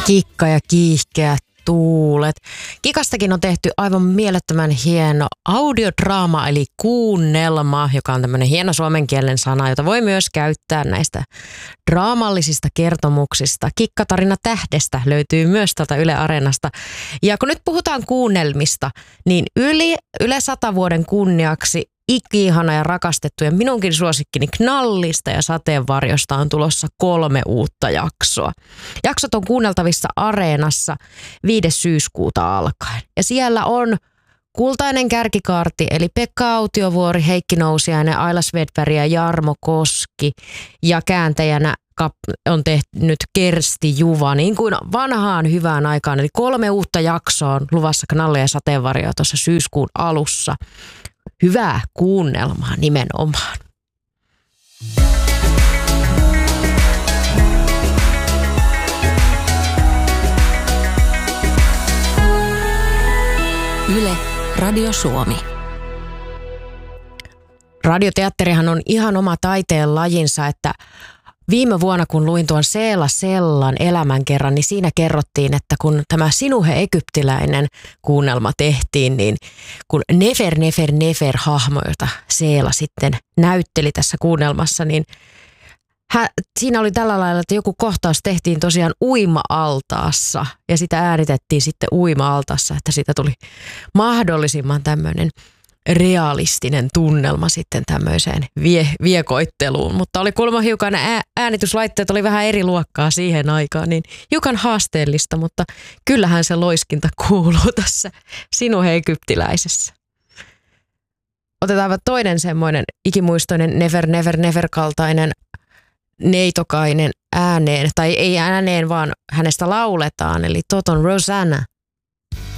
Kikka ja kiihkeä tuulet. Kikastakin on tehty aivan mielettömän hieno audiodraama eli kuunnelma, joka on tämmöinen hieno suomenkielinen sana, jota voi myös käyttää näistä draamallisista kertomuksista. Kikkatarina tähdestä löytyy myös tuolta Yle Areenasta. Ja kun nyt puhutaan kuunnelmista, niin Yle 100 vuoden kunniaksi ikihana ja rakastettu ja minunkin suosikkini Knallista ja Sateenvarjosta on tulossa 3 uutta jaksoa. Jaksot on kuunneltavissa Areenassa 5. syyskuuta alkaen. Ja siellä on kultainen kärkikaarti eli Pekka Autiovuori, Heikki Nousiainen, Aila Svedberg ja Jarmo Koski. Ja kääntäjänä on tehnyt Kersti Juva, niin kuin vanhaan hyvään aikaan. Eli 3 uutta jaksoa on luvassa Knallia ja Sateenvarjoa tuossa syyskuun alussa. Hyvää kuunnelmaa nimenomaan. Yle, Radio Suomi. Radioteatterihan on ihan oma taiteen lajinsa, että viime vuonna, kun luin tuon Seela Sellan elämänkerran, niin siinä kerrottiin, että kun tämä Sinuhe egyptiläinen kuunnelma tehtiin, niin kun Nefer hahmo, jota Seela sitten näytteli tässä kuunnelmassa, niin siinä oli tällä lailla, että joku kohtaus tehtiin tosiaan uima-altaassa ja sitä äänitettiin sitten uima-altaassa, että siitä tuli mahdollisimman tämmöinen realistinen tunnelma sitten tämmöiseen viekoitteluun, mutta oli kuulemma hiukan äänityslaitteet oli vähän eri luokkaa siihen aikaan, niin hiukan haasteellista, mutta kyllähän se loiskinta kuuluu tässä Sinuhe egyptiläisessä. Otetaan toinen semmoinen ikimuistoinen Never kaltainen neitokainen ääneen, tai ei ääneen, vaan hänestä lauletaan, eli Toton Rosanna